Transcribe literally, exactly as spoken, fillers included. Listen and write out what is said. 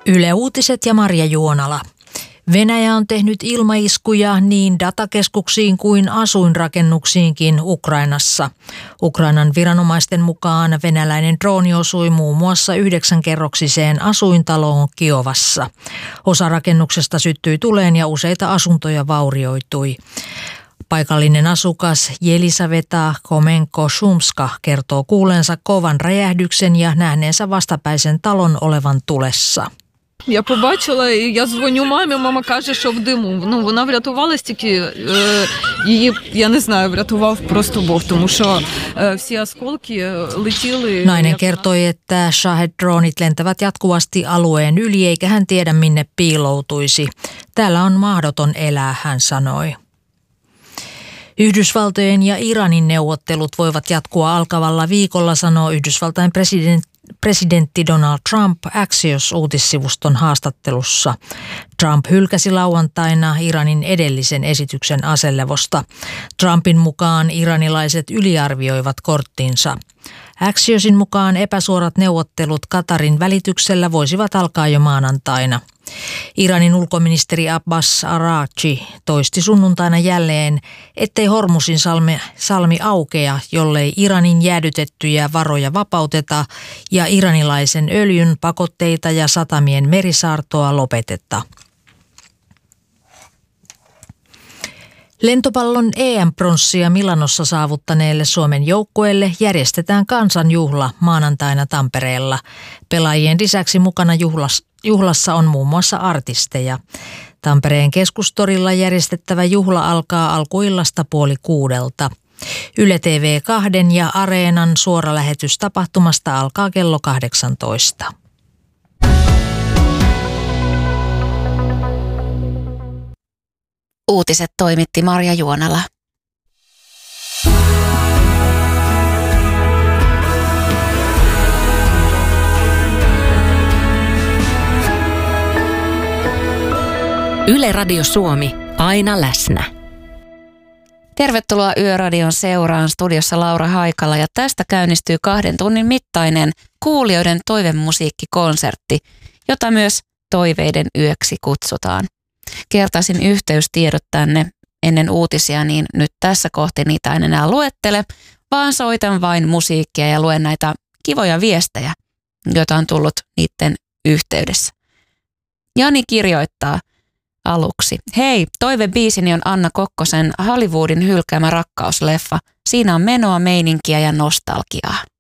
Yle Uutiset ja Marja Juonala. Venäjä on tehnyt ilmaiskuja niin datakeskuksiin kuin asuinrakennuksiinkin Ukrainassa. Ukrainan viranomaisten mukaan venäläinen drooni osui muun muassa yhdeksänkerroksiseen asuintaloon Kiovassa. Osa rakennuksesta syttyi tuleen ja useita asuntoja vaurioitui. Paikallinen asukas Jelisaveta Komenko-Shumska kertoo kuulleensa kovan räjähdyksen ja nähneensä vastapäisen talon olevan tulessa. Я побачила, і я дзвоню мамі, мама каже, що в диму. Ну, вона врятувалась, тільки е, її, я не знаю, врятував просто Бог, тому що е, всі осколки летіли. Nainen kertoi, että Shahed-droonit lentävät jatkuvasti alueen yli, eikä hän tiedä minne piiloutuisi. Täällä on mahdoton elää, hän sanoi. Yhdysvaltojen ja Iranin neuvottelut voivat jatkua alkavalla viikolla, sanoo Yhdysvaltain presidentti. Presidentti Donald Trump Axios-uutissivuston haastattelussa. Trump hylkäsi lauantaina Iranin edellisen esityksen aselevosta. Trumpin mukaan iranilaiset yliarvioivat korttinsa. Axiosin mukaan epäsuorat neuvottelut Katarin välityksellä voisivat alkaa jo maanantaina. Iranin ulkoministeri Abbas Araghchi toisti sunnuntaina jälleen, ettei Hormuzin salmi, salmi aukea, jollei Iranin jäädytettyjä varoja vapauteta ja iranilaisen öljyn pakotteita ja satamien merisaartoa lopeteta. Lentopallon E M-pronssia Milanossa saavuttaneelle Suomen joukkueelle järjestetään kansanjuhla maanantaina Tampereella. Pelaajien lisäksi mukana juhlassa, juhlassa on muun muassa artisteja. Tampereen keskustorilla järjestettävä juhla alkaa alkuillasta puoli kuudelta. Yle T V kaksi ja Areenan suoralähetys tapahtumasta alkaa kello kahdeksantoista. Uutiset toimitti Marja Juonala. Yle Radio Suomi, aina läsnä. Tervetuloa Yöradion seuraan, studiossa Laura Haikala, ja tästä käynnistyy kahden tunnin mittainen kuulijoiden toivemusiikkikonsertti, jota myös Toiveiden yöksi kutsutaan. Kertaisin yhteystiedot tänne ennen uutisia, niin nyt tässä kohti niitä en enää luettele, vaan soitan vain musiikkia ja luen näitä kivoja viestejä, joita on tullut niiden yhteydessä. Jani kirjoittaa aluksi: hei, toivebiisini on Anna Kokkosen Hollywoodin hylkäämä rakkausleffa. Siinä on menoa, meininkiä ja nostalgiaa.